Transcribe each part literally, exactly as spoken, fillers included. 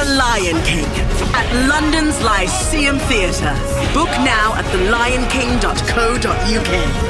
The Lion King at London's Lyceum Theatre. Book now at the lion king dot co dot uk.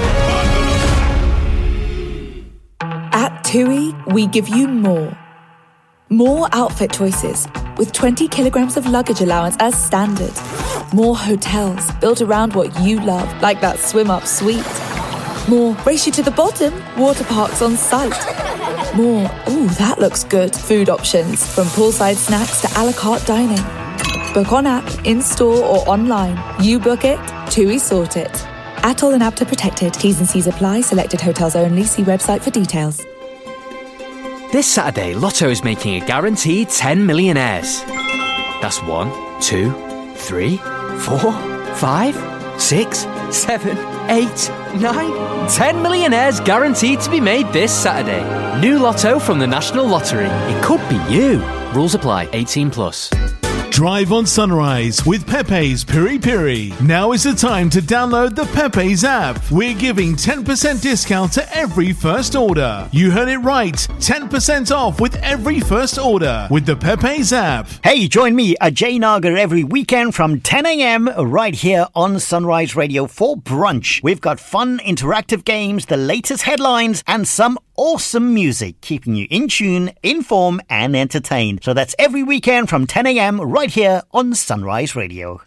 At TUI, we give you more. More outfit choices, with twenty kilograms of luggage allowance as standard. More hotels built around what you love, like that swim-up suite. More race you to the bottom, water parks on site. More, ooh, that looks good, food options, from poolside snacks to a la carte dining. Book on app, in-store or online. You book it, TUI sort it. Atoll and APTA protected. T's and C's apply. Selected hotels only. See website for details. This Saturday, Lotto is making a guaranteed ten millionaires. That's one, two, three, four, five, six, seven, eight, nine, ten millionaires guaranteed to be made this Saturday. New Lotto from the National Lottery. It could be you. Rules apply. eighteen plus. Drive on Sunrise with Pepe's Piri Piri. Now is the time to download the Pepe's app. We're giving ten percent discount to every first order. You heard it right. ten percent off with every first order with the Pepe's app. Hey, join me, Ajay Nagar, every weekend from ten a.m. right here on Sunrise Radio for brunch. We've got fun, interactive games, the latest headlines, and some awesome music, keeping you in tune, informed, and entertained. So that's every weekend from ten a.m. right here on Sunrise Radio.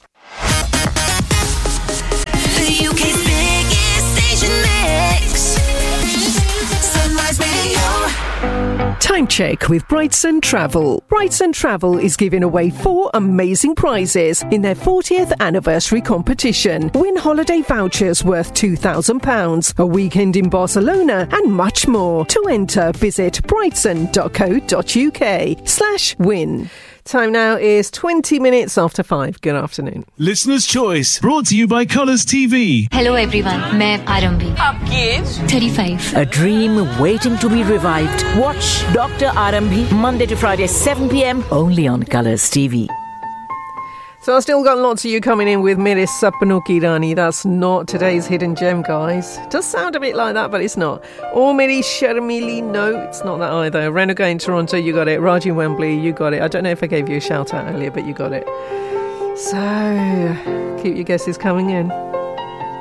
The U K's biggest station mix. Sunrise Radio. Time check with Brightson Travel. Brightson Travel is giving away four amazing prizes in their fortieth anniversary competition. Win holiday vouchers worth two thousand pounds, a weekend in Barcelona, and much more. To enter, visit brightson dot co dot uk slash win. Time now is twenty minutes after five. Good afternoon. Listener's Choice, brought to you by Colours T V. Hello everyone, मैं आरंभी. आपकी as thirty-five. A dream waiting to be revived. Watch Doctor Arambhi Monday to Friday, seven p.m. only on Colours T V. So I've still got lots of you coming in with Mere Sapno Ki Rani. That's not today's hidden gem, guys. Does sound a bit like that, but it's not. Or Meri Sharmili, no, it's not that either. Renegade in Toronto, you got it. Raji Wembley, you got it. I don't know if I gave you a shout out earlier, but you got it. So, keep your guesses coming in.